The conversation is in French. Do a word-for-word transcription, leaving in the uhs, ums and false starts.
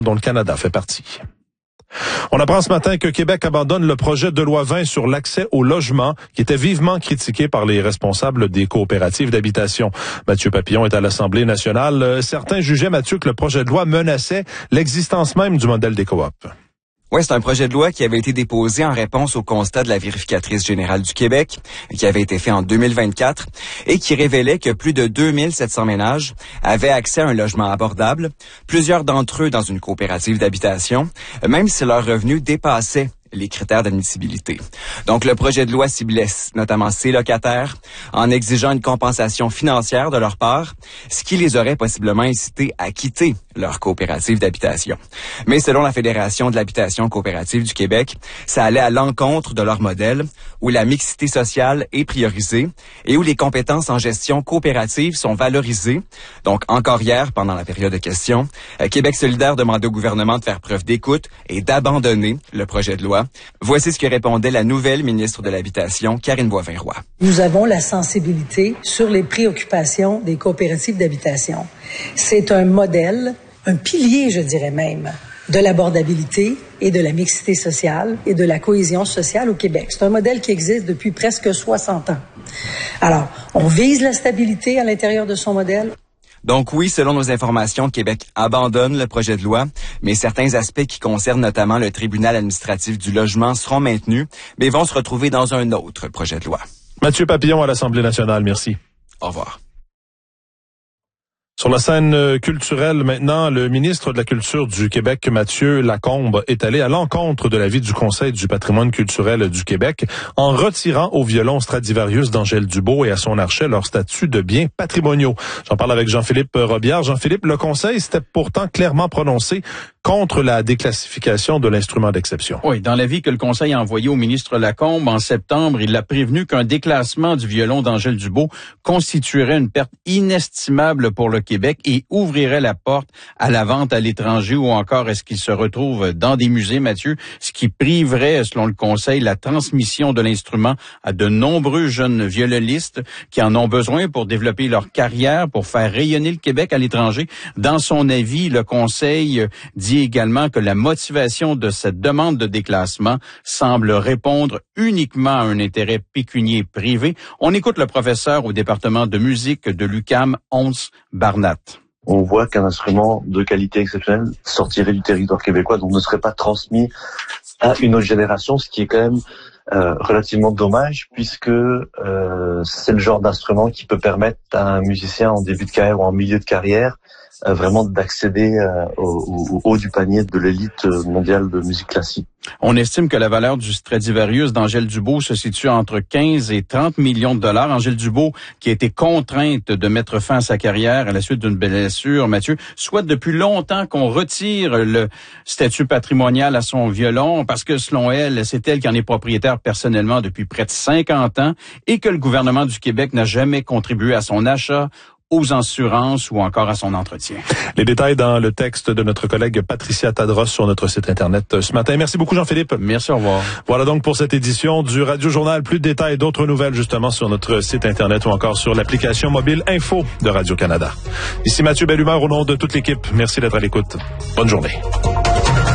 dont le Canada fait partie. On apprend ce matin que Québec abandonne le projet de loi vingt sur l'accès au logement qui était vivement critiqué par les responsables des coopératives d'habitation. Mathieu Papillon est à l'Assemblée nationale. Certains jugeaient, Mathieu, que le projet de loi menaçait l'existence même du modèle des coops. Oui, c'est un projet de loi qui avait été déposé en réponse au constat de la vérificatrice générale du Québec, qui avait été fait en deux mille vingt-quatre, et qui révélait que plus de deux mille sept cents ménages avaient accès à un logement abordable, plusieurs d'entre eux dans une coopérative d'habitation, même si leurs revenus dépassaient les critères d'admissibilité. Donc, le projet de loi ciblait notamment ces locataires en exigeant une compensation financière de leur part, ce qui les aurait possiblement incités à quitter leur coopérative d'habitation. Mais selon la Fédération de l'habitation coopérative du Québec, ça allait à l'encontre de leur modèle où la mixité sociale est priorisée et où les compétences en gestion coopérative sont valorisées. Donc, encore hier, pendant la période de questions, Québec solidaire demandait au gouvernement de faire preuve d'écoute et d'abandonner le projet de loi. Voici ce que répondait la nouvelle ministre de l'Habitation, Karine Boivin-Roy. Nous avons la sensibilité sur les préoccupations des coopératives d'habitation. C'est un modèle, un pilier, je dirais même, de l'abordabilité et de la mixité sociale et de la cohésion sociale au Québec. C'est un modèle qui existe depuis presque soixante ans. Alors, on vise la stabilité à l'intérieur de son modèle. Donc oui, selon nos informations, Québec abandonne le projet de loi, mais certains aspects qui concernent notamment le tribunal administratif du logement seront maintenus, mais vont se retrouver dans un autre projet de loi. Mathieu Papillon à l'Assemblée nationale, merci. Au revoir. Sur la scène culturelle maintenant, le ministre de la Culture du Québec, Mathieu Lacombe, est allé à l'encontre de l'avis du Conseil du patrimoine culturel du Québec en retirant au violon Stradivarius d'Angèle Dubois et à son archet leur statut de biens patrimoniaux. J'en parle avec Jean-Philippe Robillard. Jean-Philippe, le Conseil s'était pourtant clairement prononcé contre la déclassification de l'instrument d'exception. Oui, dans l'avis que le Conseil a envoyé au ministre Lacombe en septembre, il a prévenu qu'un déclassement du violon d'Angèle Dubois constituerait une perte inestimable pour le Québec et ouvrirait la porte à la vente à l'étranger ou encore est-ce qu'il se retrouve dans des musées, Mathieu, ce qui priverait, selon le Conseil, la transmission de l'instrument à de nombreux jeunes violonistes qui en ont besoin pour développer leur carrière, pour faire rayonner le Québec à l'étranger. Dans son avis, le Conseil dit également que la motivation de cette demande de déclassement semble répondre uniquement à un intérêt pécunier privé. On écoute le professeur au département de musique de l'U Q A M, Ons Barnat. On voit qu'un instrument de qualité exceptionnelle sortirait du territoire québécois, donc ne serait pas transmis à une autre génération, ce qui est quand même euh, relativement dommage, puisque euh, c'est le genre d'instrument qui peut permettre à un musicien en début de carrière ou en milieu de carrière euh, vraiment d'accéder euh, au, au haut du panier de l'élite mondiale de musique classique. On estime que la valeur du Stradivarius d'Angèle Dubois se situe entre quinze et trente millions de dollars. Angèle Dubois, qui a été contrainte de mettre fin à sa carrière à la suite d'une blessure, Mathieu, souhaite depuis longtemps qu'on retire le statut patrimonial à son violon parce que, selon elle, c'est elle qui en est propriétaire personnellement depuis près de cinquante ans et que le gouvernement du Québec n'a jamais contribué à son achat, aux assurances ou encore à son entretien. Les détails dans le texte de notre collègue Patricia Tadros sur notre site Internet ce matin. Merci beaucoup, Jean-Philippe. Merci, au revoir. Voilà donc pour cette édition du Radio Journal. Plus de détails et d'autres nouvelles justement sur notre site Internet ou encore sur l'application mobile Info de Radio-Canada. Ici Mathieu Bellumeur au nom de toute l'équipe. Merci d'être à l'écoute. Bonne journée.